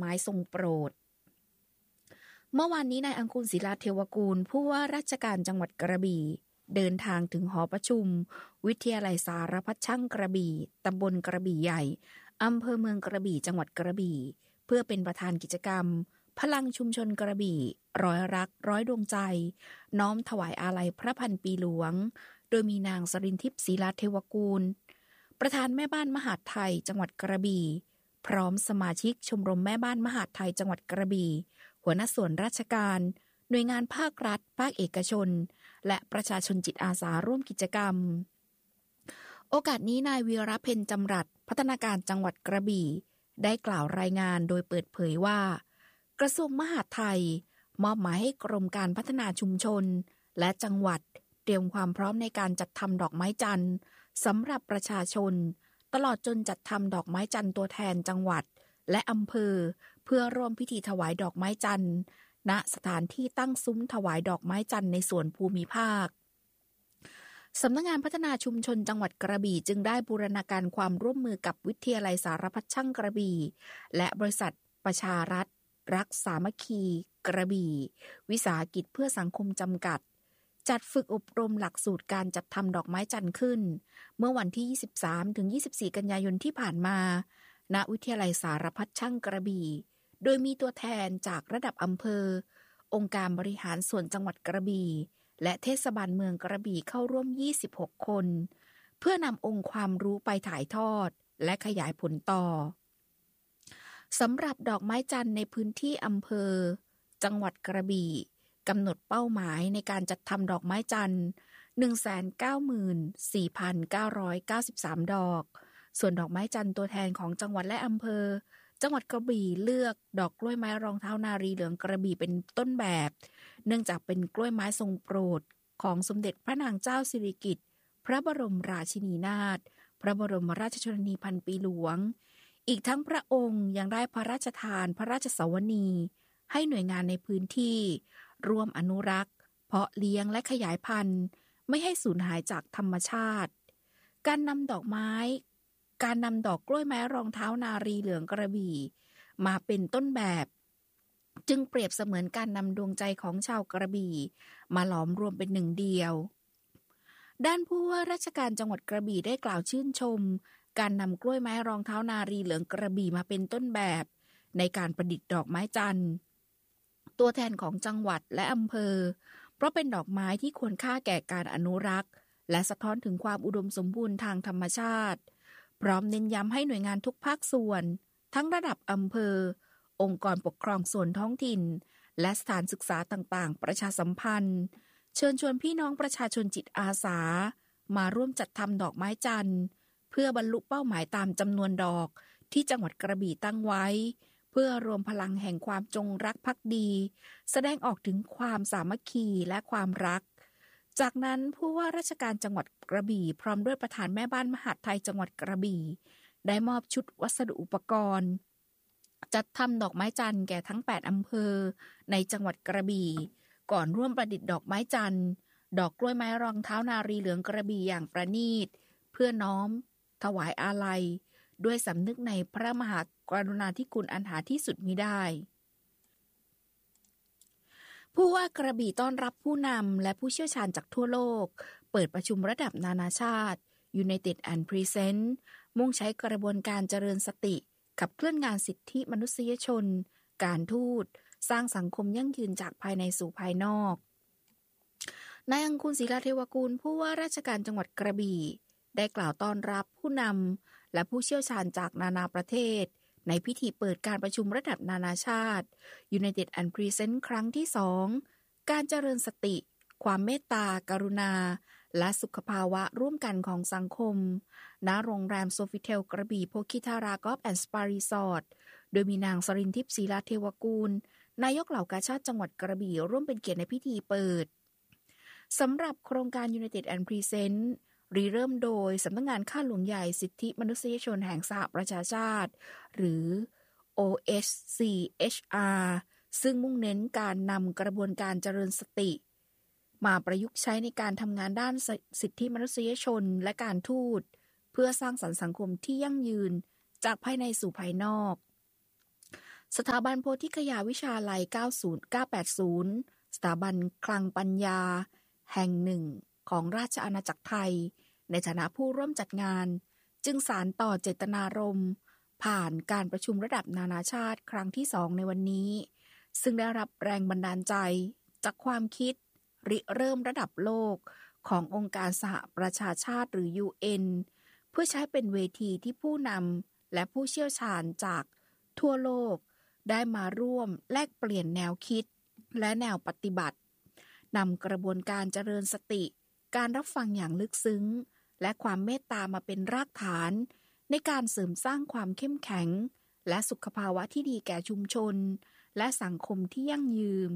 ไม้ทรงโปรดเมื่อวานนี้นายอังคูลศิลาเทวกูลผู้ว่าราชการจังหวัดกระบี่เดินทางถึงหอประชุมวิทยาลัยสารพัดช่างกระบี่ตำบลกระบี่ใหญ่อำเภอเมืองกระบี่จังหวัดกระบี่เพื่อเป็นประธานกิจกรรมพลังชุมชนกระบี่ร้อยรักร้อยดวงใจน้อมถวายอาลัยพระพันปีหลวงโดยมีนางสรินทิพย์ศิลาเทวกูลประธานแม่บ้านมหาดไทยจังหวัดกระบี่พร้อมสมาชิกชมรมแม่บ้านมหาดไทยจังหวัดกระบี่หัวหน้าส่วนราชการหน่วยงานภาครัฐภาคเอกชนและประชาชนจิตอาสาร่วมกิจกรรมโอกาสนี้นายวีระเพ็ญจำรัดพัฒนาการจังหวัดกระบี่ได้กล่าวรายงานโดยเปิดเผยว่ากระทรวงมหาดไทยมอบหมายให้กรมการพัฒนาชุมชนและจังหวัดเตรียมความพร้อมในการจัดทำดอกไม้จันทร์สำหรับประชาชนตลอดจนจัดทำดอกไม้จันทร์ตัวแทนจังหวัดและอำเภอเพื่อร่วมพิธีถวายดอกไม้จันทร์ณสถานที่ตั้งซุ้มถวายดอกไม้จันทร์ในส่วนภูมิภาคสำนักงานพัฒนาชุมชนจังหวัดกระบี่จึงได้บูรณาการความร่วมมือกับวิทยาลัยสารพัดช่างกระบี่และบริษัทประชารัฐรักสามัคคีกระบี่วิสาหกิจเพื่อสังคมจำกัดจัดฝึกอบรมหลักสูตรการจัดทำดอกไม้จันทร์ขึ้นเมื่อวันที่ 23-24 กันยายนที่ผ่านมาณวิทยาลัยสารพัดช่างกระบี่โดยมีตัวแทนจากระดับอำเภอองค์การบริหารส่วนจังหวัดกระบี่และเทศบาลเมืองกระบี่เข้าร่วม26คนเพื่อนำองค์ความรู้ไปถ่ายทอดและขยายผลต่อสำหรับดอกไม้จันทร์ในพื้นที่อำเภอจังหวัดกระบี่กำหนดเป้าหมายในการจัดทำดอกไม้จันทร์ 194,993 ดอกส่วนดอกไม้จันทร์ตัวแทนของจังหวัดและอำเภอจังหวัดกระบี่เลือกดอกกล้วยไม้รองเท้านารีเหลืองกระบี่เป็นต้นแบบเนื่องจากเป็นกล้วยไม้ทรงโปรดของสมเด็จพระนางเจ้าสิริกิติ์พระบรมราชินีนาถพระบรมราชชนนีพันปีหลวงอีกทั้งพระองค์ยังได้พระราชทานพระราชสวนีให้หน่วยงานในพื้นที่ร่วมอนุรักษ์เพาะเลี้ยงและขยายพันธุ์ไม่ให้สูญหายจากธรรมชาติการนำดอกกล้วยไม้รองเท้านารีเหลืองกระบี่มาเป็นต้นแบบจึงเปรียบเสมือนการนำดวงใจของชาวกระบี่มาหลอมรวมเป็นหนึ่งเดียวด้านผู้ว่าราชการจังหวัดกระบี่ได้กล่าวชื่นชมการนำกล้วยไม้รองเท้านารีเหลืองกระบี่มาเป็นต้นแบบในการประดิษฐ์ดอกไม้จันทร์ตัวแทนของจังหวัดและอำเภอเพราะเป็นดอกไม้ที่ควรค่าแก่การอนุรักษ์และสะท้อนถึงความอุดมสมบูรณ์ทางธรรมชาติพร้อมเน้นย้ำให้หน่วยงานทุกภาคส่วนทั้งระดับอำเภอองค์กรปกครองส่วนท้องถิ่นและสถานศึกษาต่างๆประชาสัมพันธ์เชิญชวนพี่น้องประชาชนจิตอาสามาร่วมจัดทำดอกไม้จันทร์เพื่อบรรลุเป้าหมายตามจำนวนดอกที่จังหวัดกระบี่ตั้งไว้เพื่อรวมพลังแห่งความจงรักภักดีแสดงออกถึงความสามัคคีและความรักจากนั้นผู้ว่าราชการจังหวัดกระบี่พร้อมด้วยประธานแม่บ้านมหาดไทยจังหวัดกระบี่ได้มอบชุดวัสดุอุปกรณ์จัดทำดอกไม้จันทร์แก่ทั้ง8อำเภอในจังหวัดกระบี่ก่อนร่วมประดิษฐ์ดอกไม้จันทร์ดอกกล้วยไม้รองเท้านารีเหลืองกระบี่อย่างประณีตเพื่อน้อมถวายอาลัยด้วยสำนึกในพระมหากรุณาธิคุณอันหาที่สุดมิได้ผู้ว่ากระบี่ต้อนรับผู้นำและผู้เชี่ยวชาญจากทั่วโลกเปิดประชุมระดับนานาชาติ United and Present มุ่งใช้กระบวนการเจริญสติขับเคลื่อนงานสิทธิมนุษยชนการทูตสร้างสังคมยั่งยืนจากภายในสู่ภายนอกนายอังคูลศิลาเทวกูลผู้ว่าราชการจังหวัดกระบี่ได้กล่าวต้อนรับผู้นำและผู้เชี่ยวชาญจากนานาประเทศในพิธีเปิดการประชุมระดับนานาชาติ United and Present ครั้งที่ 2 การเจริญสติความเมตตากรุณาและสุขภาวะร่วมกันของสังคมณโรงแรมโซฟิเทลกระบี่โพคิทารากอล์ฟแอนด์สปารีสอร์ทโดยมีนางสรินทิพย์ศิลาเทวกูลนายกเหล่ากาชาดจังหวัดกระบี่ร่วมเป็นเกียรติในพิธีเปิดสำหรับโครงการ United and Presentเริ่มโดยสำนักงานข้าหลวงใหญ่สิทธิมนุษยชนแห่งสหประชาชาติหรือ OHCHR ซึ่งมุ่งเน้นการนำกระบวนการเจริญสติมาประยุกต์ใช้ในการทำงานด้านสิทธิมนุษยชนและการทูตเพื่อสร้างสรรค์สังคมที่ยั่งยืนจากภายในสู่ภายนอกสถาบันโพธิคยาวิชาลัย90980สถาบันคลังปัญญาแห่งหนึ่งของราชอาณาจักรไทยในฐานะผู้ร่วมจัดงานจึงสานต่อเจตนารมณ์ผ่านการประชุมระดับนานาชาติครั้งที่2ในวันนี้ซึ่งได้รับแรงบันดาลใจจากความคิดริเริ่มระดับโลกขององค์การสหประชาชาติหรือ UN เพื่อใช้เป็นเวทีที่ผู้นำและผู้เชี่ยวชาญจากทั่วโลกได้มาร่วมแลกเปลี่ยนแนวคิดและแนวปฏิบัตินำกระบวนการเจริญสติการรับฟังอย่างลึกซึ้งและความเมตตามาเป็นรากฐานในการเสริมสร้างความเข้มแข็งและสุขภาวะที่ดีแก่ชุมชนและสังคมที่ยั่งยืน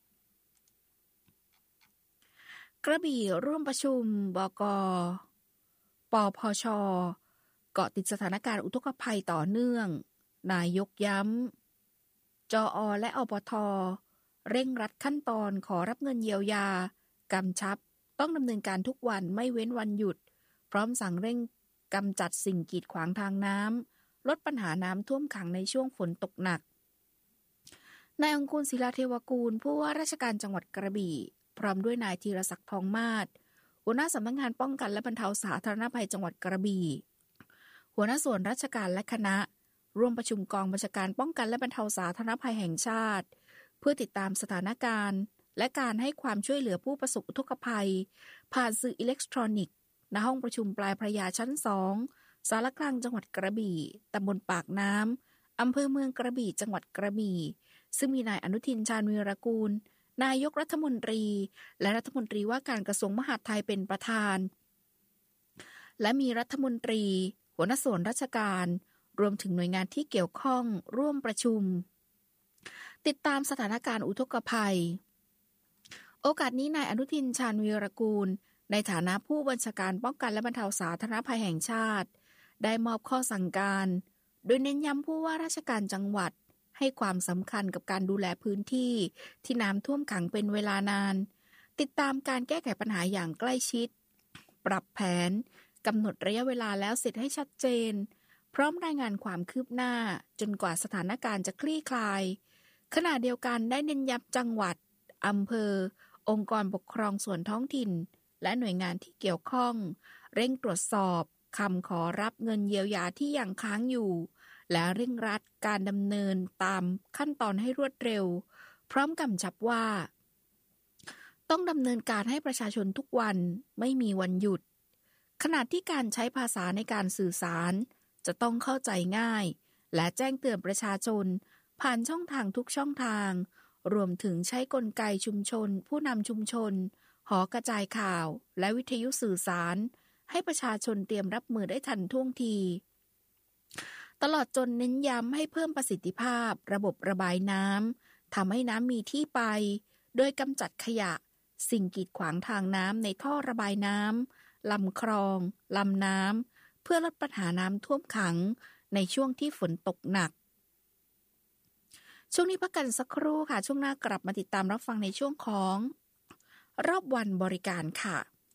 กระบี่ร่วมประชุมบก.ปพช.เกาะติดสถานการณ์อุทกภัยต่อเนื่องนายกย้ำจอ.และอปท.เร่งรัดขั้นตอนขอรับเงินเยียวยากำชับต้องดำเนินการทุกวันไม่เว้นวันหยุดพร้อมสั่งเร่งกำจัดสิ่งกีดขวางทางน้ำลดปัญหาน้ำท่วมขังในช่วงฝนตกหนักนายองคูลศิลาเทวกูลผู้ว่าราชการจังหวัดกระบี่พร้อมด้วยนายธีรศักดิ์ทองมาศหัวหน้าสำนักงานป้องกันและบรรเทาสาธารณภัยจังหวัดกระบี่หัวหน้าส่วนราชการและคณะร่วมประชุมกองบัญชาการป้องกันและบรรเทาสาธารณภัยแห่งชาติเพื่อติดตามสถานการณ์และการให้ความช่วยเหลือผู้ประสบอุทกภัยผ่านสื่ออิเล็กทรอนิกส์ณห้องประชุมปลายพระยาชั้น2ศาลากลางจังหวัดกระบี่ตำบลปากน้ำอำเภอเมืองกระบี่จังหวัดกระบี่ซึ่งมีนายอนุทินชาญวีรกูลนายกรัฐมนตรีและรัฐมนตรีว่าการกระทรวงมหาดไทยเป็นประธานและมีรัฐมนตรีหัวหน้าส่วนราชการรวมถึงหน่วยงานที่เกี่ยวข้องร่วมประชุมติดตามสถานการณ์อุทกภัยโอกาสนี้นายอนุทินชาญวีรกูลในฐานะผู้บัญชาการป้องกันและบรรเทาสาธารณภัยแห่งชาติได้มอบข้อสั่งการโดยเน้นย้ำผู้ว่าราชการจังหวัดให้ความสำคัญกับการดูแลพื้นที่ที่น้ำท่วมขังเป็นเวลานานติดตามการแก้ไขปัญหาอย่างใกล้ชิดปรับแผนกำหนดระยะเวลาแล้วเสร็จให้ชัดเจนพร้อมรายงานความคืบหน้าจนกว่าสถานการณ์จะคลี่คลายขณะเดียวกันได้เน้นย้ำจังหวัดอำเภอองค์กรปกครองส่วนท้องถิ่นและหน่วยงานที่เกี่ยวข้องเร่งตรวจสอบคำขอรับเงินเยียวยาที่ยังค้างอยู่และเร่งรัดการดำเนินตามขั้นตอนให้รวดเร็วพร้อมกำชับว่าต้องดำเนินการให้ประชาชนทุกวันไม่มีวันหยุดขณะที่การใช้ภาษาในการสื่อสารจะต้องเข้าใจง่ายและแจ้งเตือนประชาชนผ่านช่องทางทุกช่องทางรวมถึงใช้กลไกชุมชนผู้นำชุมชนหอกระจายข่าวและวิทยุสื่อสารให้ประชาชนเตรียมรับมือได้ทันท่วงทีตลอดจนเน้นย้ำให้เพิ่มประสิทธิภาพระบบระบายน้ำทำให้น้ำมีที่ไปโดยกำจัดขยะสิ่งกีดขวางทางน้ำในท่อระบายน้ำลำคลองลำน้ำเพื่อลดปัญหาน้ำท่วมขังในช่วงที่ฝนตกหนักช่วงนี้พักกันสักครู่ค่ะช่วงหน้ากลับมาติดตามรับฟังในช่วงของรอบวันบริการค่ะ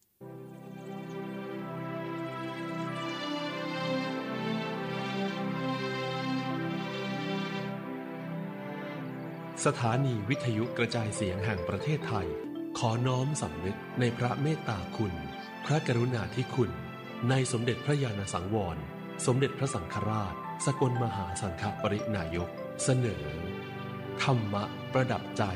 สถานีวิทยุกระจายเสียงแห่งประเทศไทยขอน้อมสำนึกในพระเมตตาคุณพระกรุณาธิคุณในสมเด็จพระญาณสังวรสมเด็จพระสังฆราชสกลมหาสังฆปรินายกเสนอธรรมะประดับใจ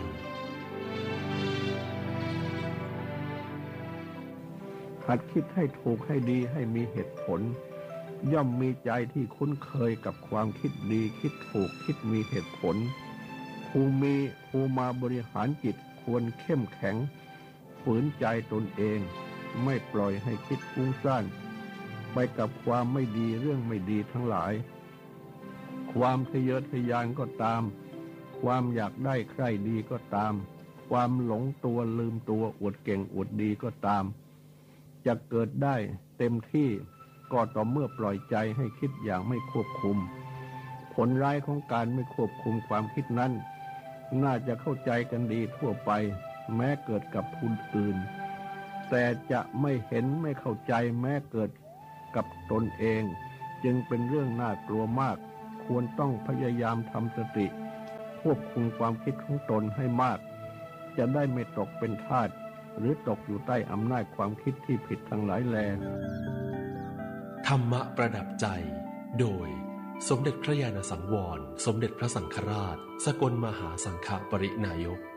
หัดคิดให้ถูกให้ดีให้มีเหตุผลย่อมมีใจที่คุ้นเคยกับความคิดดีคิดถูกคิดมีเหตุผลผู้มาบริหารจิตควรเข้มแข็งฝืนใจตนเองไม่ปล่อยให้คิดฟุ้งซ่านไปกับความไม่ดีเรื่องไม่ดีทั้งหลายความทะเยอทะยานก็ตามความอยากได้ใคร่ดีก็ตามความหลงตัวลืมตัวอวดเก่งอวดดีก็ตามจะเกิดได้เต็มที่ก็ต่อเมื่อปล่อยใจให้คิดอย่างไม่ควบคุมผลร้ายของการไม่ควบคุมความคิดนั้นน่าจะเข้าใจกันดีทั่วไปแม้เกิดกับผู้อื่นแต่จะไม่เห็นไม่เข้าใจแม้เกิดกับตนเองจึงเป็นเรื่องน่ากลัวมากควรต้องพยายามทำสติควบคุมความคิดของตนให้มากจะได้ไม่ตกเป็นทาสหรือตกอยู่ใต้อำนาจความคิดที่ผิดทั้งหลายแลธรรมะประดับใจโดยสมเด็จพระญาณสังวรสมเด็จพระสังฆราชสกลมหาสังฆปรินายก